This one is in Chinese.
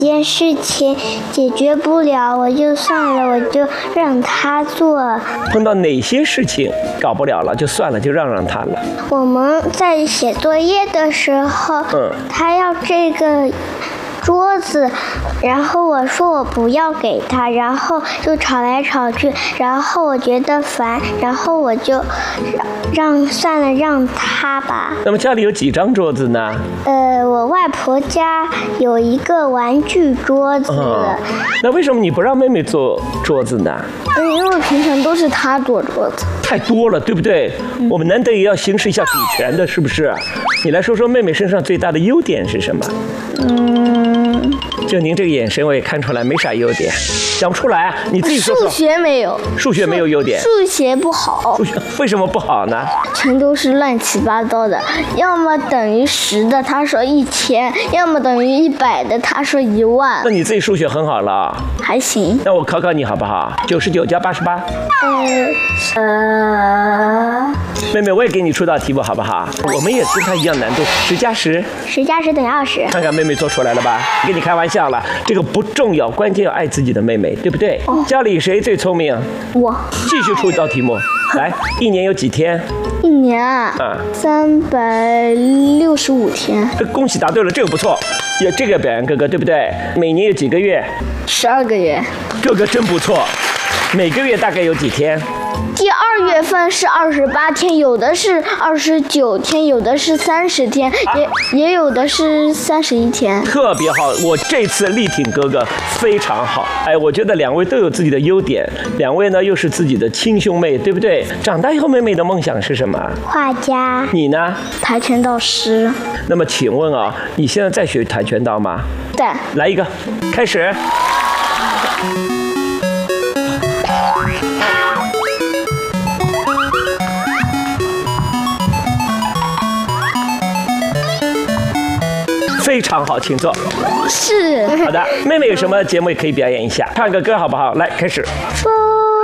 件事情解决不了，我就算了，我就让他做。 碰到哪些事情搞不了了，就算了，就让他了。 我们在写作业的时候，他要这个桌子，然后我说我不要给他，然后就吵来吵去，然后我觉得烦，然后我就算了，让他吧。 那么家里有几张桌子呢？ 我外婆家有一个玩具桌子。 那为什么你不让妹妹做桌子呢？ 因为平常都是她做桌子。 太多了，对不对？我们难得也要行使一下主权的，是不是？你来说说妹妹身上最大的优点是什么？就您这个眼神，我也看出来没啥优点，讲不出来啊。你自己说说。 数学没有。 数学没有优点。 数学不好。 数学为什么不好呢？ 全都是乱七八糟的，要么等于10的，他说1000；要么等于100的，他说10000。 那你自己数学很好了。 还行。 那我考考你好不好？99加88。妹妹，我也给你出道题目好不好？我们也跟她一样难度，10加10。 10加10等于20。 看看妹妹做出来了吧？跟你开玩笑了，这个不重要，关键要爱自己的妹妹，对不对？家里谁最聪明？ 我。 继续出一道题目，来，一年有几天 ？1年啊，365天。 恭喜答对了，这个不错，也这个表扬哥哥，对不对？每年有几个月 ？12个月。 哥哥真不错，每个月大概有几天？ 第2月份是28天，有的是29天，有的是30天，也有的是31天。 特别好，我这次力挺哥哥非常好。哎，我觉得2位都有自己的优点，2位呢又是自己的亲兄妹，对不对？长大以后妹妹的梦想是什么？ 画家。 你呢？ 跆拳道师。 那么请问啊，你现在在学跆拳道吗？ 在。 来一个，开始。非常好，请坐。 是。 好的，妹妹有什么节目也可以表演一下，唱个歌好不好？来，开始。